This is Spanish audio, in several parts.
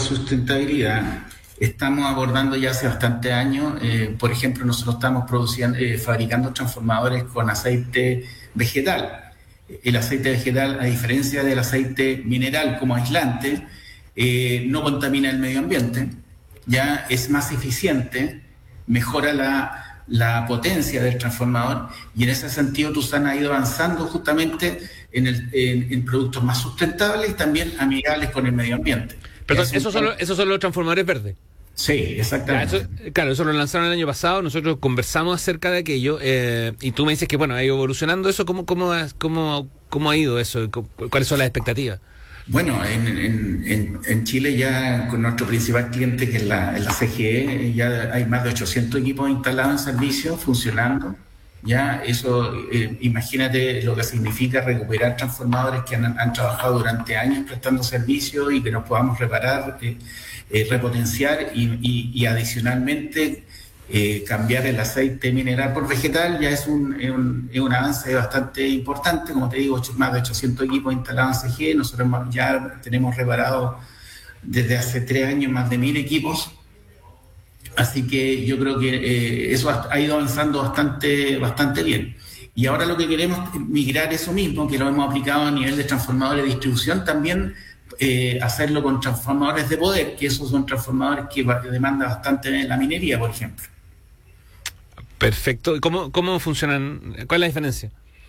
sustentabilidad estamos abordando ya hace bastante años. Por ejemplo, nosotros estamos fabricando transformadores con aceite vegetal. El aceite vegetal, a diferencia del aceite mineral como aislante, no contamina el medio ambiente, ya es más eficiente, mejora la potencia del transformador, y en ese sentido Tusan ha ido avanzando justamente en productos más sustentables y también amigables con el medio ambiente. Perdón, ¿esos son los transformadores verdes? Sí, exactamente. Eso lo lanzaron el año pasado, nosotros conversamos acerca de aquello, y tú me dices que, bueno, ha ido evolucionando eso. ¿Cómo ha ido eso? ¿Cuáles son las expectativas? Bueno, en Chile ya con nuestro principal cliente, que es la CGE, ya hay más de 800 equipos instalados en servicio, funcionando. Ya eso, imagínate lo que significa recuperar transformadores que han trabajado durante años prestando servicio y que nos podamos reparar, repotenciar y adicionalmente cambiar el aceite mineral por vegetal. Ya es un avance bastante importante. Como te digo, más de 800 equipos instalados en CGE. Nosotros ya tenemos reparado desde hace 3 años más de 1000 equipos. Así que yo creo que eso ha ido avanzando bastante bien. Y ahora lo que queremos es migrar eso mismo, que lo hemos aplicado a nivel de transformadores de distribución, también hacerlo con transformadores de poder, que esos son transformadores que demandan bastante la minería, por ejemplo. Perfecto. ¿Y cómo funcionan? ¿Cuál es la diferencia?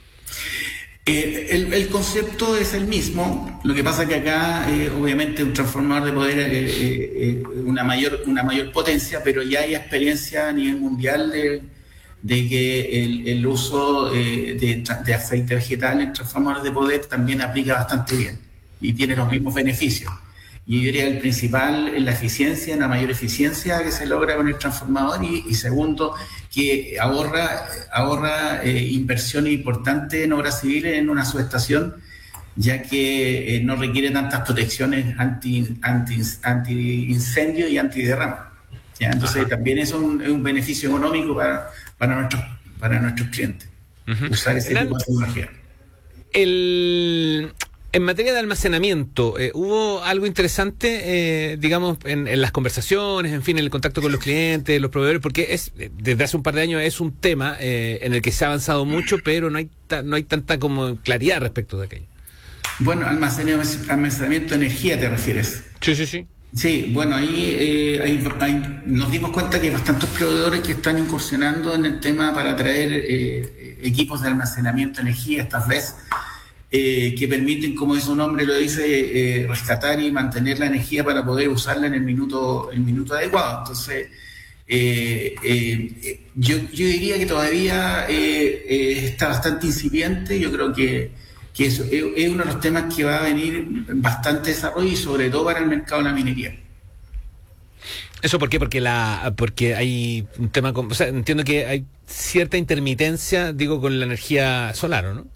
El concepto es el mismo. Lo que pasa es que acá, obviamente, un transformador de poder una mayor potencia, pero ya hay experiencia a nivel mundial de que el uso de aceite vegetal en transformadores de poder también aplica bastante bien y tiene los mismos beneficios. Y yo diría el principal es la eficiencia, la mayor eficiencia que se logra con el transformador, y segundo, que ahorra inversiones importantes en obras civiles en una subestación, ya que no requiere tantas protecciones anti-incendio y antiderrama. ¿Ya? Entonces también es un beneficio económico para nuestros clientes, usar ese tipo de tecnología. En materia de almacenamiento, ¿hubo algo interesante, digamos, en las conversaciones, en fin, en el contacto con los clientes, los proveedores? Porque desde hace un par de años es un tema en el que se ha avanzado mucho, pero no hay tanta como claridad respecto de aquello. Bueno, almacenamiento de energía, ¿te refieres? Sí. Sí, bueno, ahí nos dimos cuenta que hay bastantes proveedores que están incursionando en el tema para traer equipos de almacenamiento de energía, estas veces, que permiten, como su nombre lo dice, rescatar y mantener la energía para poder usarla en el minuto adecuado. Entonces, yo diría que todavía está bastante incipiente. Yo creo que eso es uno de los temas que va a venir bastante desarrollo, y sobre todo para el mercado de la minería. ¿Eso por qué? Porque hay un tema o sea, entiendo que hay cierta intermitencia, digo, con la energía solar, ¿o no?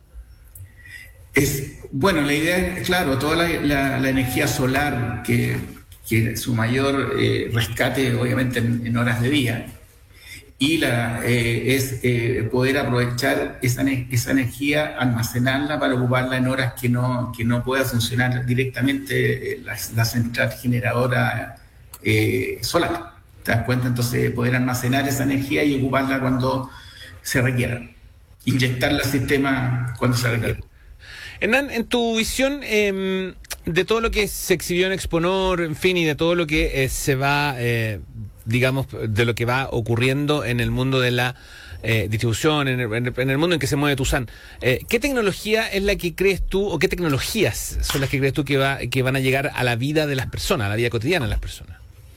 Bueno, la idea es, claro, toda la energía solar, que su mayor rescate obviamente en horas de día, y es poder aprovechar esa energía, almacenarla para ocuparla en horas que no pueda funcionar directamente la central generadora solar. ¿Te das cuenta? Entonces, poder almacenar esa energía y ocuparla cuando se requiera, inyectarla al sistema cuando se requiera. Hernán, en tu visión de todo lo que se exhibió en Exponor, en fin, y de todo lo que se va, digamos, de lo que va ocurriendo en el mundo de la distribución, en el mundo en que se mueve Tusan, ¿qué tecnología es la que crees tú, o qué tecnologías son las que crees tú que van a llegar a la vida de las personas, a la vida cotidiana de las personas?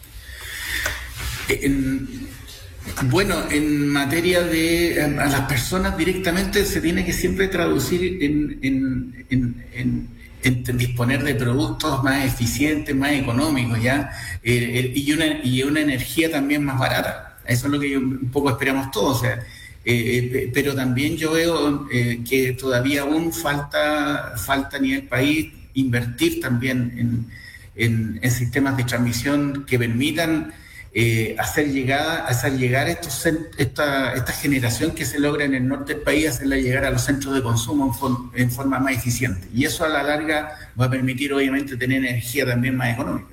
Bueno, en materia de a las personas directamente, se tiene que siempre traducir en disponer de productos más eficientes, más económicos, ¿ya? Y una energía también más barata. Eso es lo que un poco esperamos todos. O sea, pero también yo veo que todavía aún falta a nivel país invertir también en sistemas de transmisión que permitan hacer llegar esta generación que se logra en el norte del país, hacerla llegar a los centros de consumo en forma más eficiente. Y eso a la larga va a permitir, obviamente, tener energía también más económica.